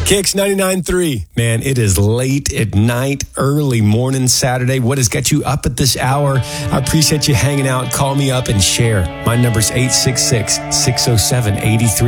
Kicks 99.3. Man, it is late at night, early morning Saturday. What has got you up at this hour? I appreciate you hanging out. Call me up and share. My number's 866-607-83.